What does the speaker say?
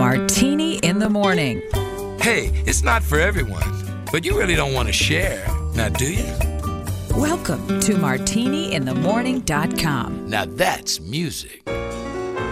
Martini in the Morning. Hey, it's not for everyone, but you really don't want to share, now do you? Welcome to martiniinthemorning.com. Now that's music.